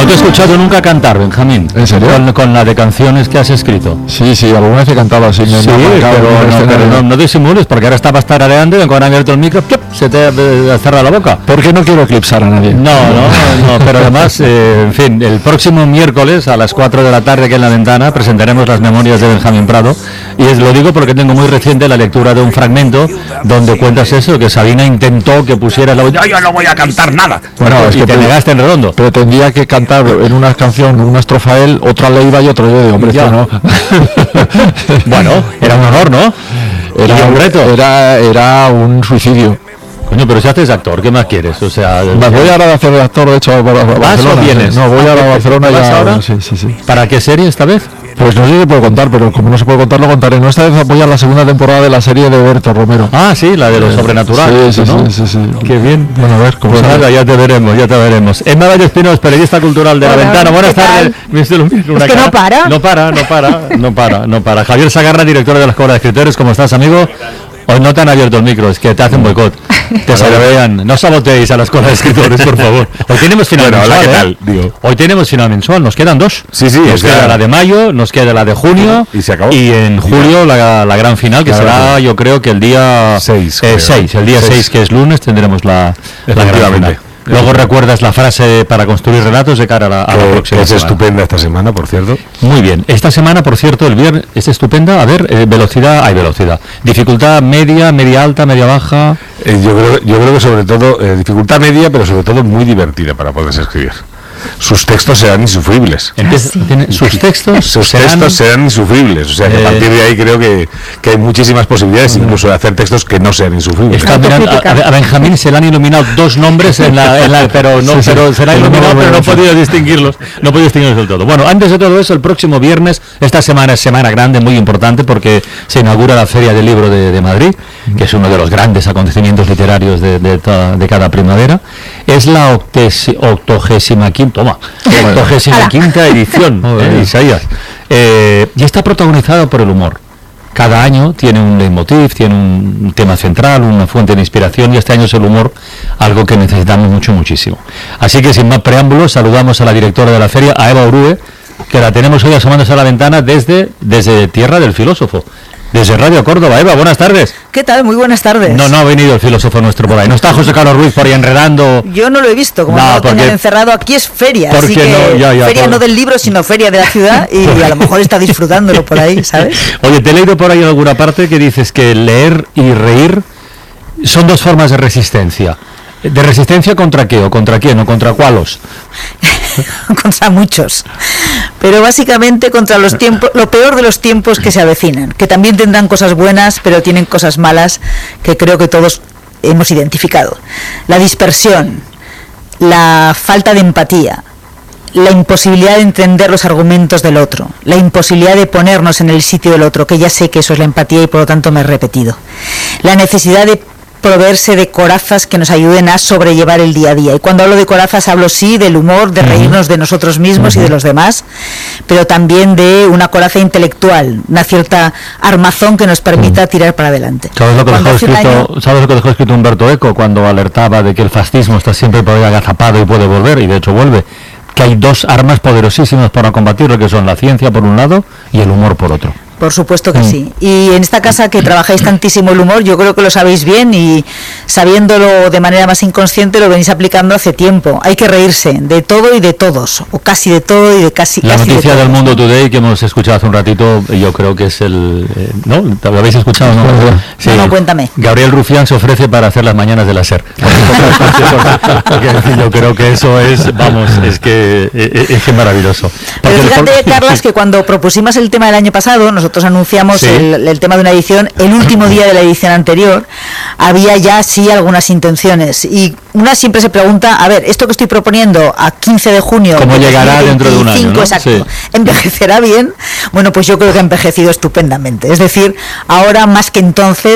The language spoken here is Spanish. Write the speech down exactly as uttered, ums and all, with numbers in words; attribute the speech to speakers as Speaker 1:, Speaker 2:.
Speaker 1: te he escuchado nunca cantar, Benjamín.
Speaker 2: ¿En serio?
Speaker 1: Con, con la de canciones que has escrito.
Speaker 2: Sí, sí, alguna vez he cantado así. Me
Speaker 1: Sí,
Speaker 2: me ha marcado
Speaker 1: pero,
Speaker 2: en
Speaker 1: no,
Speaker 2: este
Speaker 1: pero no, no disimules, porque ahora estabas tarareando y cuando han abierto el micro, ¡plup!, se te eh, cerra la boca.
Speaker 2: Porque no quiero eclipsar a nadie.
Speaker 1: No, no, no, pero además, eh, en fin, el próximo miércoles a las cuatro de la tarde aquí en La Ventana presentaremos las memorias de Benjamín Prado, y es, lo digo porque tengo muy reciente la lectura de un fragmento donde cuentas eso, que Sabina intentó que pusieras la voz, yo, yo no voy a cantar nada.
Speaker 2: Bueno,
Speaker 1: y
Speaker 2: es que
Speaker 1: te
Speaker 2: pre-
Speaker 1: negaste en redondo.
Speaker 2: Pero tendría que cantar en una canción, una estrofa él, otra le iba y otro yo. Digo, hombre,
Speaker 1: Ya.
Speaker 2: esto no.
Speaker 1: Bueno, era un honor, ¿no?
Speaker 2: Era
Speaker 1: Y un reto.
Speaker 2: Era, era un suicidio.
Speaker 1: Coño, pero si haces actor, ¿qué más quieres? O sea,
Speaker 2: Me voy ahora a hacer de actor, de hecho, a Bar- a
Speaker 1: ¿vas
Speaker 2: Barcelona.
Speaker 1: o vienes?
Speaker 2: No, voy
Speaker 1: Ah,
Speaker 2: ahora a
Speaker 1: ¿te-
Speaker 2: Barcelona
Speaker 1: te vas
Speaker 2: ya.
Speaker 1: ahora?
Speaker 2: Sí, sí, sí.
Speaker 1: ¿para qué serie esta vez?
Speaker 2: Pues no sé si puedo contar, pero como no se puede contar, lo contaré. No, esta vez apoya la segunda temporada de la serie de Berto Romero.
Speaker 1: Ah, sí, la de lo sobrenatural.
Speaker 2: Sí, sí,
Speaker 1: ¿no?
Speaker 2: sí, sí, sí.
Speaker 1: Qué bien.
Speaker 2: Bueno, a ver, cómo
Speaker 1: Pues
Speaker 2: sale.
Speaker 1: nada, ya te veremos, ya te veremos. Emma Vallespinos, periodista cultural de La
Speaker 3: Hola,
Speaker 1: Ventana. Buenas
Speaker 3: ¿qué
Speaker 1: tardes.
Speaker 3: tal?
Speaker 1: mister Lumbir, una
Speaker 3: Es que
Speaker 1: cara-
Speaker 3: no para.
Speaker 1: No para, no para, no para, no para. Javier Sagarra, director de la Escuela de Escritores. ¿Cómo estás, amigo? Hoy no te han abierto el micro, es que te hacen boicot. Te sabotean. No saboteéis a la Escuela de Escritores, por favor. Hoy tenemos final
Speaker 4: Bueno, hola,
Speaker 1: mensual,
Speaker 4: ¿qué
Speaker 1: ¿eh?
Speaker 4: tal? Digo.
Speaker 1: Hoy tenemos final mensual, nos quedan dos.
Speaker 4: Sí, sí,
Speaker 1: Nos
Speaker 4: o sea-
Speaker 1: queda la de mayo, nos queda la de junio.
Speaker 4: Y se acabó.
Speaker 1: Y en julio la, la gran final, que
Speaker 4: La gran
Speaker 1: será,
Speaker 4: final.
Speaker 1: yo creo que el día
Speaker 4: Seis,
Speaker 1: eh,
Speaker 4: creo.
Speaker 1: seis, el día
Speaker 4: Seis.
Speaker 1: seis, que es lunes, tendremos la, la gran
Speaker 4: Efectivamente.
Speaker 1: final. Luego recuerdas la frase para construir relatos de cara a la, a la
Speaker 4: Que,
Speaker 1: próxima
Speaker 4: que es
Speaker 1: semana.
Speaker 4: estupenda esta semana, por cierto.
Speaker 1: Muy bien. Esta semana, por cierto, el viernes es estupenda. A ver, eh, velocidad, hay velocidad. Dificultad media, media alta, media baja.
Speaker 4: Eh, yo, creo, yo creo que sobre todo, eh, dificultad media, pero sobre todo muy divertida para poderse escribir. Sus textos serán insufribles.
Speaker 1: Empieza-
Speaker 3: sí.
Speaker 1: tiene- sus textos
Speaker 4: Sus
Speaker 1: serán-
Speaker 4: textos serán insufribles. O sea, que
Speaker 1: Eh,
Speaker 4: a partir de ahí creo que, que hay muchísimas posibilidades incluso de hacer textos que no sean insufribles.
Speaker 1: Está mirando- a, a- a Benjamín se le han iluminado dos nombres en la, en la- pero no,
Speaker 2: Sí, sí.
Speaker 1: pero se le ha
Speaker 2: Sí,
Speaker 1: iluminado,
Speaker 2: no,
Speaker 1: pero no
Speaker 2: no,
Speaker 1: he
Speaker 2: sí.
Speaker 1: podido distinguirlos, no he podido distinguirlos del todo. Bueno, antes de todo eso, el próximo viernes, esta semana es semana grande, muy importante, porque se inaugura la Feria del Libro de, de Madrid, que es uno de los grandes acontecimientos literarios de, de, toda- de cada primavera. Es la octesi- octogésima quinta, toma, octogésima quinta edición, eh, Isaías, Eh, y está protagonizado por el humor. Cada año tiene un leitmotiv, tiene un tema central, una fuente de inspiración, y este año es el humor, algo que necesitamos mucho, muchísimo. Así que sin más preámbulos, saludamos a la directora de la feria, a Eva Orue, que la tenemos hoy asomándose a la ventana desde, desde Tierra del Filósofo, desde Radio Córdoba. Eva, buenas tardes.
Speaker 3: ¿Qué tal? Muy buenas tardes.
Speaker 1: No, no ha venido el filósofo nuestro por ahí. No está José Carlos Ruiz por ahí enredando.
Speaker 3: Yo no lo he visto, como
Speaker 1: No,
Speaker 3: no, lo tengan
Speaker 1: porque-
Speaker 3: encerrado. Aquí es feria, así
Speaker 1: porque
Speaker 3: que
Speaker 1: no, ya, ya,
Speaker 3: feria
Speaker 1: por-
Speaker 3: no del libro, sino feria de la ciudad, y a lo mejor está disfrutándolo por ahí, ¿sabes?
Speaker 1: Oye, te he leído por ahí en alguna parte que dices que leer y reír son dos formas de resistencia. ¿De resistencia contra qué? ¿O contra quién? ¿O contra cuáles?
Speaker 3: Contra muchos. Pero básicamente contra los tiempos, lo peor de los tiempos que se avecinan, que también tendrán cosas buenas, pero tienen cosas malas que creo que todos hemos identificado. La dispersión, la falta de empatía, la imposibilidad de entender los argumentos del otro, la imposibilidad de ponernos en el sitio del otro, que ya sé que eso es la empatía y por lo tanto me he repetido. La necesidad de proveerse de corazas que nos ayuden a sobrellevar el día a día. Y cuando hablo de corazas hablo sí del humor, de reírnos de nosotros mismos y de los demás, pero también de una coraza intelectual, una cierta armazón que nos permita tirar para adelante.
Speaker 1: ¿Sabes lo que
Speaker 3: Cuando
Speaker 1: dejó
Speaker 3: hace un
Speaker 1: escrito,
Speaker 3: año-
Speaker 1: ¿sabes lo que dejó escrito Humberto Eco cuando alertaba de que el fascismo está siempre por ahí agazapado y puede volver? Y de hecho vuelve. Que hay dos armas poderosísimas para combatirlo, que son la ciencia por un lado y el humor por otro.
Speaker 3: Por supuesto que
Speaker 1: Mm.
Speaker 3: sí. Y en esta casa que trabajáis tantísimo el humor, yo creo que lo sabéis bien y sabiéndolo de manera más inconsciente lo venís aplicando hace tiempo. Hay que reírse de todo y de todos, o casi de todo y de casi
Speaker 1: La
Speaker 3: casi de
Speaker 1: noticia
Speaker 3: todo.
Speaker 1: del Mundo Today que hemos escuchado hace un ratito, yo creo que es el... eh, ¿no? ¿Lo habéis escuchado? No,
Speaker 3: No, no, cuéntame.
Speaker 1: Gabriel Rufián se ofrece para hacer las mañanas de la SER. Porque yo creo que eso es, vamos, es que es, es que maravilloso.
Speaker 3: Pero
Speaker 1: Porque el
Speaker 3: fíjate,
Speaker 1: por-
Speaker 3: Carlas, que cuando propusimos el tema del año pasado, nosotros anunciamos
Speaker 1: Sí.
Speaker 3: el, el tema de una edición, el último día de la edición anterior, había ya sí algunas intenciones. Y una siempre se pregunta, a ver, esto que estoy proponiendo a quince de junio...
Speaker 1: ¿Cómo
Speaker 3: de
Speaker 1: llegará dentro de un año, no?
Speaker 3: Exacto.
Speaker 1: Sí.
Speaker 3: ¿Envejecerá bien? Bueno, pues yo creo que ha envejecido estupendamente. Es decir, ahora más que entonces